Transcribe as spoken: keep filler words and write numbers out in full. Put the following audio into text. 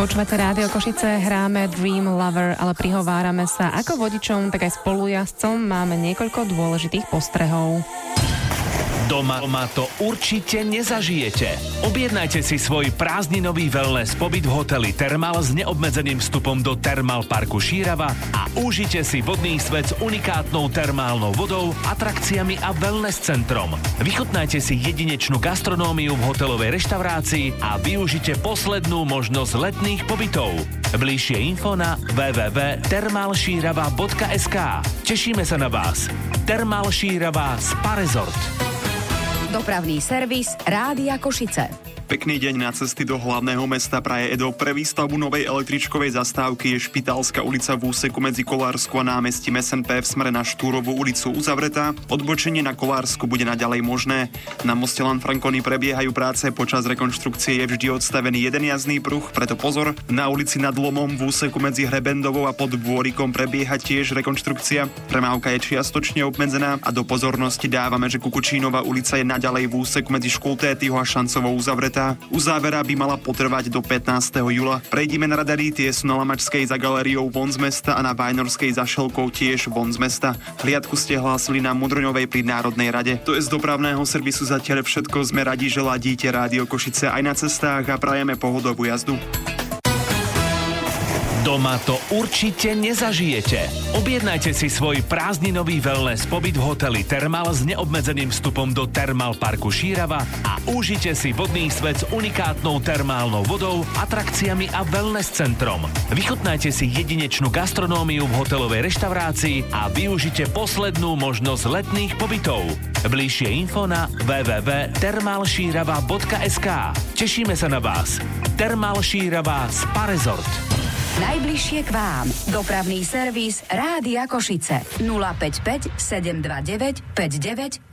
Počúvate Rádio Košice, hráme Dream Lover, ale prihovárame sa ako vodičom, tak aj spolujazdcom. Máme niekoľko dôležitých postrehov. Doma, doma to určite nezažijete. Objednajte si svoj prázdninový wellness pobyt v hoteli Thermal s neobmedzeným vstupom do Thermal parku Šírava a užite si vodný svet s unikátnou termálnou vodou, atrakciami a wellness centrom. Vychutnajte si jedinečnú gastronómiu v hotelovej reštaurácii a využite poslednú možnosť letných pobytov. Bližšie info na w w w bodka thermal šírava bodka es ká. Tešíme sa na vás. Thermal Šírava Spa Resort. Dopravný servis Rádia Košice. Pekný deň. Na cesty do hlavného mesta Praje Edo. Pre výstavbu novej električkovej zastávky je Špitálska ulica v úseku medzi Kolársku a námestím es en pé v smere na Štúrovú ulicu uzavretá. Odbočenie na Kolársku bude naďalej možné. Na moste Lanfranconi prebiehajú práce, počas rekonštrukcie je vždy odstavený jeden jazdný pruh, preto pozor. Na ulici Nad Lomom v úseku medzi Hrebendovou a pod Bôrikom prebieha tiež rekonštrukcia. Premávka je čiastočne obmedzená a do pozornosti dávame, že Kukučínova ulica je naďalej v úseku medzi Škultétyho a Šancovou uzavretá. Uzávera by mala potrvať do pätnásteho júla. Prejdime na radary, tie sú na Lamačskej za galériou von z mesta a na Vajnorskej za Šelkou tiež von z mesta. Hliadku ste hlásili na Mudroňovej pri Národnej rade. To je z dopravného servisu zatiaľ všetko. Sme radi, že ladíte Rádio Košice aj na cestách a prajeme pohodovú jazdu. Doma to určite nezažijete. Objednajte si svoj prázdninový wellness pobyt v hoteli Thermal s neobmedzeným vstupom do Thermal parku Šírava a užite si vodný svet s unikátnou termálnou vodou, atrakciami a wellness centrom. Vychutnajte si jedinečnú gastronómiu v hotelovej reštaurácii a využite poslednú možnosť letných pobytov. Bližšie info na w w w bodka thermal šírava bodka es ká. Tešíme sa na vás. Thermal Šírava Spa Resort. Najbližšie k vám. Dopravný servis Rádia Košice. nula päť päť sedem dva deväť päť deväť